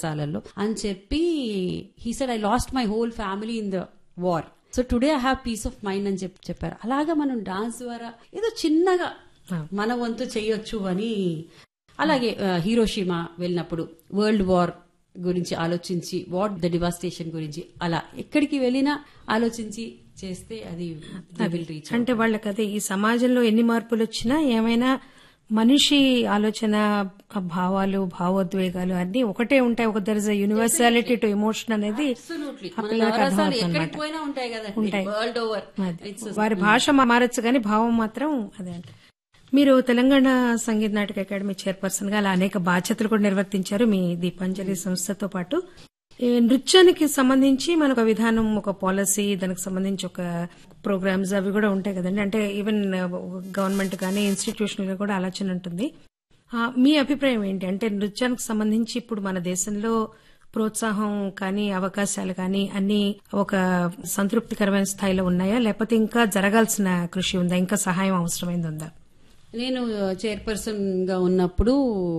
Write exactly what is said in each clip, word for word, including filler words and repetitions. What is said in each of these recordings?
కళాశాలల్లో అని చెప్పి he said I lost my whole family in the war, so today I have piece of mind అని చెప్పి చెప్పారు. అలాగా మనం డాన్స్ ద్వారా ఏదో చిన్నగా మన వంతు చేయొచ్చు అని. అలాగే హీరోషిమా వెళ్ళినప్పుడు వరల్డ్ వార్ గురించి ఆలోచించి, వాట్ ద డివాస్టేషన్ గురించి, అలా ఎక్కడికి వెళ్ళినా ఆలోచించి చేస్తే అది రీచ్. అంటే వాళ్ళకి అదే ఈ సమాజంలో ఎన్ని మార్పులు వచ్చినా ఏమైనా మనిషి ఆలోచన, భావాలు, భావోద్వేగాలు అన్ని ఒకటే ఉంటాయి. ఒక there is a universality to emotion అనేది ఉంటాయి. వారి భాష మారచ్చు కానీ భావం మాత్రం అదే. మీరు తెలంగాణ సంగీత నాటక అకాడమీ చైర్పర్సన్ గా అలా అనేక బాధ్యతలు కూడా నిర్వర్తించారు మీ దీపాంజలి సంస్థతో పాటు. నృత్యానికి సంబంధించి మనకు విధానం, ఒక పాలసీ, దానికి సంబంధించి ఒక ప్రోగ్రామ్స్ అవి కూడా ఉంటాయి కదండి. అంటే ఈవెన్ గవర్నమెంట్ కానీ ఇన్స్టిట్యూషనల్ గా కూడా ఆలోచన ఉంటుంది. మీ అభిప్రాయం ఏంటి? అంటే నృత్యానికి సంబంధించి ఇప్పుడు మన దేశంలో ప్రోత్సాహం కానీ అవకాశాలు కానీ అన్ని ఒక సంతృప్తికరమైన స్థాయిలో ఉన్నాయా, లేకపోతే ఇంకా జరగాల్సిన కృషి ఉందా, ఇంకా సహాయం అవసరమైంది ఉందా? నేను చైర్పర్సన్ గా ఉన్నప్పుడు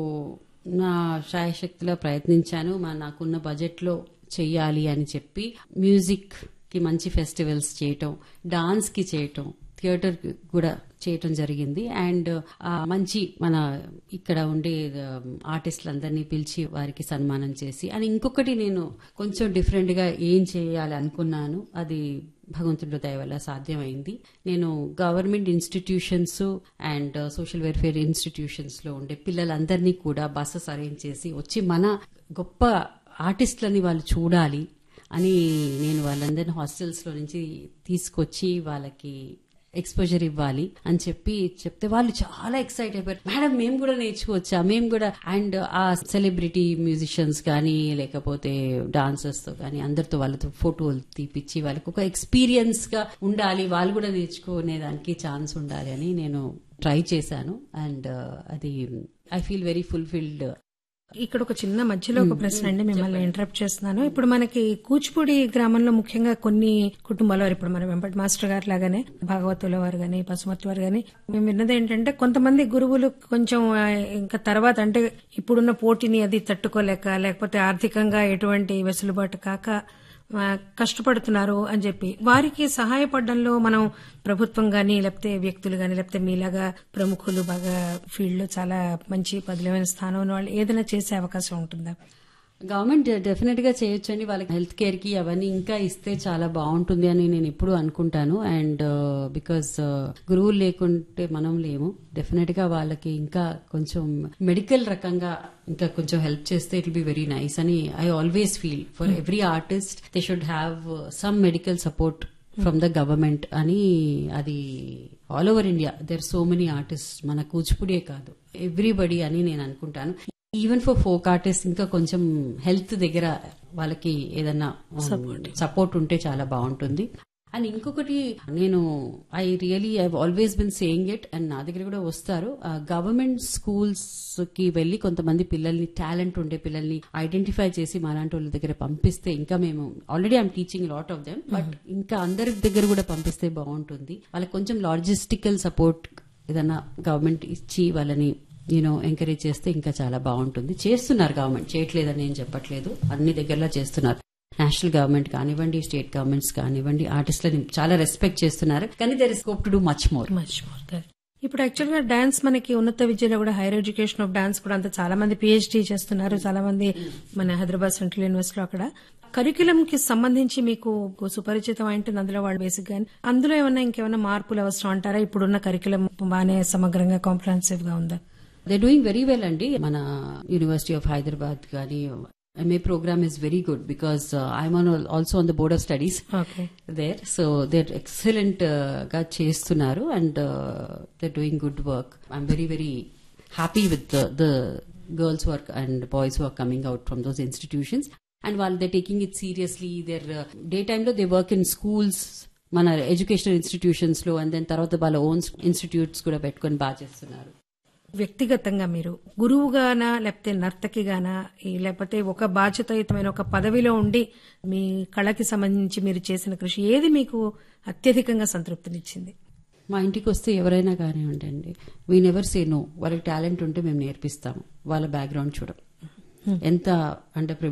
నా శాయశక్తిలో ప్రయత్నించాను. మా నాకున్న బడ్జెట్ లో చెయ్యాలి అని చెప్పి మ్యూజిక్ కి మంచి ఫెస్టివల్స్ చేయటం, డాన్స్ కి చేయటం, థియేటర్ కూడా చేయటం జరిగింది. అండ్ మంచి మన ఇక్కడ ఉండే ఆర్టిస్టులందరినీ పిలిచి వారికి సన్మానం చేసి, అని ఇంకొకటి నేను కొంచెం డిఫరెంట్ గా ఏం చేయాలి అనుకున్నాను, అది భగవంతుడి దయ వల్ల సాధ్యమైంది. నేను government institutions and social welfare institutions లో ఉండే పిల్లలందరినీ కూడా బస్సెస్ అరేంజ్ చేసి వచ్చి మన గొప్ప ఆర్టిస్టులని వాళ్ళు చూడాలి అని నేను వాళ్ళందరినీ హాస్టల్స్ లో నుంచి తీసుకొచ్చి వాళ్ళకి ఎక్స్పోజర్ ఇవ్వాలి అని చెప్పి చెప్తే వాళ్ళు చాలా ఎక్సైట్ అయిపోయారు. మేడం మేము కూడా నేర్చుకోవచ్చా, మేము కూడా. అండ్ ఆ సెలబ్రిటీ మ్యూజిషియన్స్ కానీ లేకపోతే డాన్సర్స్ తో కానీ అందరితో వాళ్ళతో ఫోటోలు తీపిచ్చి వాళ్ళకి ఒక ఎక్స్పీరియన్స్ గా ఉండాలి, వాళ్ళు కూడా నేర్చుకునే దానికి ఛాన్స్ ఉండాలి అని నేను ట్రై చేశాను. అండ్ అది ఐ ఫీల్ వెరీ ఫుల్ఫిల్డ్. ఇక్కడ ఒక చిన్న మధ్యలో ఒక ప్రశ్న అండి, మిమ్మల్ని ఇంటరప్ట్ చేస్తున్నాను. ఇప్పుడు మనకి కూచిపూడి గ్రామంలో ముఖ్యంగా కొన్ని కుటుంబాల వారు, ఇప్పుడు మన వెంపటి మాస్టర్ గారు లాగానే భాగవతుల వారు గాని పశుమతి వారు గాని, మేము విన్నది ఏంటంటే కొంతమంది గురువులు కొంచెం ఇంకా తర్వాత అంటే ఇప్పుడున్న పోటీని అది తట్టుకోలేక, లేకపోతే ఆర్థికంగా ఎటువంటి వెసులుబాటు కాక కష్టపడుతున్నారు అని చెప్పి వారికి సహాయపడడంలో మనం ప్రభుత్వం గాని లేకపోతే వ్యక్తులు గాని లేకపోతే మీలాగా ప్రముఖులు బాగా ఫీల్డ్ లో చాలా మంచి పదిలమైన స్థానం ఉన్న వాళ్ళు ఏదైనా చేసే అవకాశం ఉంటుందా? గవర్నమెంట్ డెఫినెట్ గా చేయొచ్చండి. వాళ్ళకి హెల్త్ కేర్ కి అవన్నీ ఇంకా ఇస్తే చాలా బాగుంటుంది అని నేను ఎప్పుడు అనుకుంటాను. అండ్ బికాస్ గురువులు లేకుంటే మనం లేము. డెఫినెట్ గా వాళ్ళకి ఇంకా కొంచెం మెడికల్ రకంగా ఇంకా కొంచెం హెల్ప్ చేస్తే it will be very nice అని I always feel. For every artist they should have some medical support from the government అని. అది all over India there so many artist, మన కూచిపూడియే కాదు, ఎవ్రీబడి అని నేను అనుకుంటాను. ఈవెన్ ఫర్ ఫోక్ ఆర్టిస్ట్ ఇంకా కొంచెం హెల్త్ దగ్గర వాళ్ళకి ఏదన్నా సపోర్ట్ ఉంటే చాలా బాగుంటుంది. అండ్ ఇంకొకటి నేను I really I always been saying it, and నా దగ్గర కూడా వస్తారు. గవర్నమెంట్ స్కూల్స్ కి వెళ్లి కొంతమంది పిల్లల్ని, టాలెంట్ ఉండే పిల్లల్ని ఐడెంటిఫై చేసి మాలాంటి వాళ్ళ దగ్గర పంపిస్తే ఇంకా, మేము already I'm teaching lot of them, but ఇంకా అందరి దగ్గర కూడా పంపిస్తే బాగుంటుంది. వాళ్ళకి కొంచెం లాజిస్టికల్ సపోర్ట్ ఏదన్నా గవర్నమెంట్ ఇచ్చి వాళ్ళని యూనో ఎంకరేజ్ చేస్తే ఇంకా చాలా బాగుంటుంది. చేస్తున్నారు గవర్నమెంట్, చేయట్లేదని నేను చెప్పట్లేదు, అన్ని దగ్గరలో చేస్తున్నారు. నేషనల్ గవర్నమెంట్ కానివ్వండి, స్టేట్ గవర్నమెంట్స్ కానివ్వండి, ఆర్టిస్టులని చాలా రెస్పెక్ట్ చేస్తున్నారు. కానీ there is scope to do much more much more. ఇప్పుడు యాక్చువల్ గా డాన్స్ మనకి ఉన్నత విద్యలో కూడా, హైయర్ ఎడ్యుకేషన్ ఆఫ్ డాన్స్ కూడా అంత చాలా మంది పిహెచ్డీ చేస్తున్నారు. చాలా మంది మన హైదరాబాద్ సెంట్రల్ యూనివర్సిటీలో అక్కడ కరికులం కి సంబంధించి మీకు సుపరిచితం అయింటుంది అందులో వాళ్ళు బేసిక్ గా. అందులో ఏమన్నా ఇంకేమైనా మార్పులు అవసరం అంటారా? ఇప్పుడున్న కరికులం బాగానే సమగ్రంగా కాంప్రహెన్సివ్ గా ఉందా? దే డూయింగ్ వెరీ వెల్ అండి. మన యూనివర్సిటీ ఆఫ్ హైదరాబాద్ కానీ M A program is very good because uh, I'm on also on the board of studies okay. there. So they're excellent ga chestunaru and uh, they're doing good work. I'm very very happy with the, the girls work and boys who are coming out from those institutions. And while they're taking it seriously, they're uh, daytime lo they work in schools, mana educational institutions lo, and then tarvata వాళ్ళ own institutes kuda పెట్టుకొని బాగా చేస్తున్నారు. వ్యక్తిగతంగా మీరు గురువుగానా లేకపోతే నర్తకిగానా, లేకపోతే ఒక బాధ్యతాయుతమైన ఒక పదవిలో ఉండి మీ కళకి సంబంధించి మీరు చేసిన కృషి ఏది మీకు అత్యధికంగా సంతృప్తినిచ్చింది? మా ఇంటికి వస్తే ఎవరైనా కానివ్వండి అండి, వీ నెవర్ సే నో. వాళ్ళకి టాలెంట్ ఉంటే మేము నేర్పిస్తాము. వాళ్ళ బ్యాక్గ్రౌండ్ చూడం, ఎంత అంటే